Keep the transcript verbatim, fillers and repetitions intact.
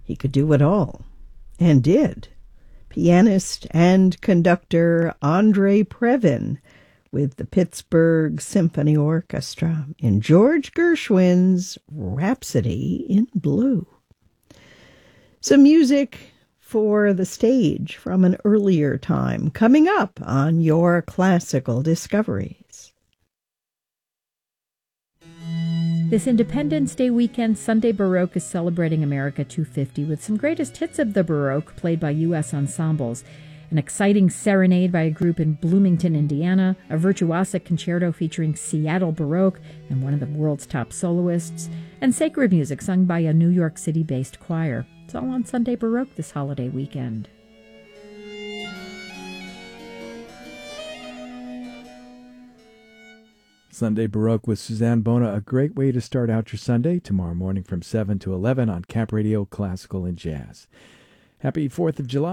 He could do it all, and did. Pianist and conductor Andre Previn with the Pittsburgh Symphony Orchestra in George Gershwin's Rhapsody in Blue. Some music for the stage from an earlier time coming up on your classical discoveries. This Independence Day weekend, Sunday Baroque is celebrating America two fifty with some greatest hits of the Baroque played by U S ensembles, an exciting serenade by a group in Bloomington, Indiana, a virtuosic concerto featuring Seattle Baroque and one of the world's top soloists, and sacred music sung by a New York City-based choir. It's all on Sunday Baroque this holiday weekend. Sunday Baroque with Suzanne Bona, a great way to start out your Sunday, tomorrow morning from seven to eleven on Cap Radio Classical and Jazz. Happy fourth of July.